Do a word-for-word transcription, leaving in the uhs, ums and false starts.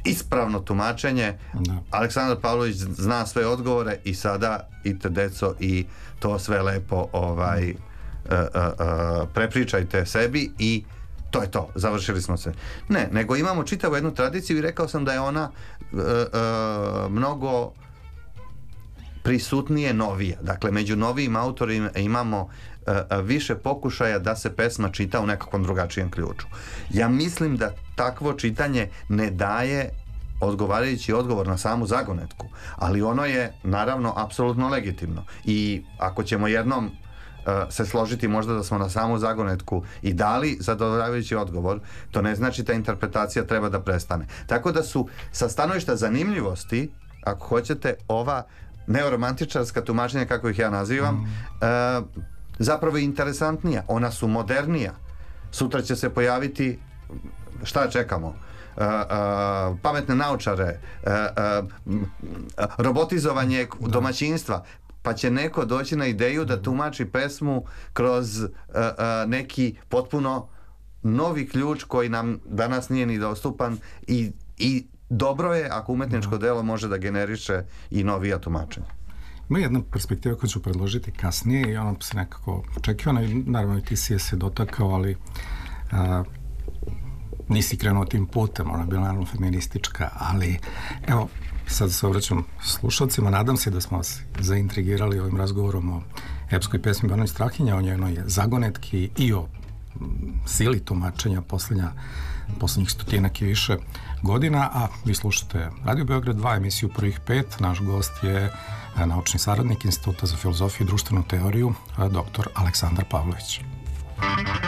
ispravno tumačenje. Da. Aleksandar Pavlović zna sve odgovore i sada idite deco i to sve lepo ovaj, uh, uh, uh, prepričajte sebi i to je to, završili smo se. Ne, nego imamo čitavu jednu tradiciju i rekao sam da je ona uh, uh, mnogo prisutnije novija. Dakle, među novijim autorima imamo uh, više pokušaja da se pesma čita u nekakvom drugačijem ključu. Ja mislim da takvo čitanje ne daje odgovarajući odgovor na samu zagonetku, ali ono je naravno apsolutno legitimno. I ako ćemo jednom uh, se složiti možda da smo na samu zagonetku i dali zadovoljavajući odgovor, to ne znači da interpretacija treba da prestane. Tako da su sa stanovišta zanimljivosti, ako hoćete, ova neoromantičarska tumačenja, kako ih ja nazivam, mm. uh, zapravo je interesantnija. Ona su modernija. Sutra će se pojaviti, šta čekamo? Uh, uh, pametne naučare, uh, uh, robotizovanje domaćinstva, pa će neko doći na ideju da tumači pesmu kroz uh, uh, neki potpuno novi ključ koji nam danas nije ni dostupan i, i dobro je ako umetničko delo može da generiše i novija tumačenja. Ima jedna perspektiva koju ću predložiti kasnije i ona se nekako očekivana i naravno i ti si je se dotakao, ali a, nisi krenuo tim putem, ona je bila naravno feministička, ali evo, sad se obraćam slušalcima, nadam se da smo vas zaintrigirali ovim razgovorom o epskoj pesmi Banović Strahinja, o njenoj zagonetki i o sili tumačenja poslednja, poslednjih stotinak i više godina, a vi slušate Radio Beograd dva, emisiju Prvih pet. Naš gost je naučni saradnik Instituta za filozofiju i društvenu teoriju, doktor Aleksandar Pavlović.